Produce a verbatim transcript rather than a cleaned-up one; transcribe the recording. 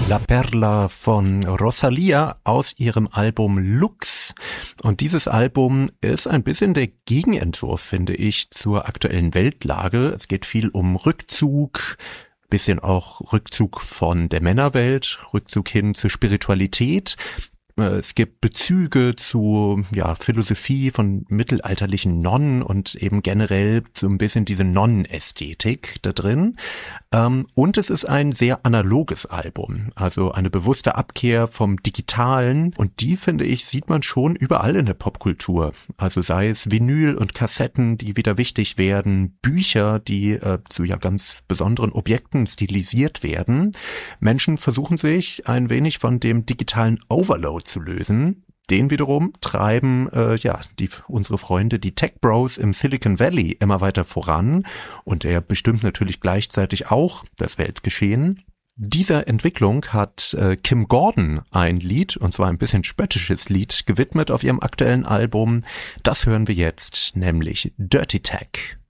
La Perla von Rosalía aus ihrem Album Lux. Und dieses Album ist ein bisschen der Gegenentwurf, finde ich, zur aktuellen Weltlage. Es geht viel um Rückzug, bisschen auch Rückzug von der Männerwelt, Rückzug hin zur Spiritualität. Es gibt Bezüge zu ja, Philosophie von mittelalterlichen Nonnen und eben generell so ein bisschen diese Nonnenästhetik da drin. Und es ist ein sehr analoges Album, also eine bewusste Abkehr vom Digitalen. Und die, finde ich, sieht man schon überall in der Popkultur. Also sei es Vinyl und Kassetten, die wieder wichtig werden, Bücher, die äh, zu ja ganz besonderen Objekten stilisiert werden. Menschen versuchen sich ein wenig von dem digitalen Overload zu lösen. Den wiederum treiben äh, ja die unsere Freunde, die Tech Bros im Silicon Valley, immer weiter voran und er bestimmt natürlich gleichzeitig auch das Weltgeschehen. Dieser Entwicklung hat äh, Kim Gordon ein Lied, und zwar ein bisschen spöttisches Lied, gewidmet auf ihrem aktuellen Album. Das hören wir jetzt, nämlich Dirty Tech.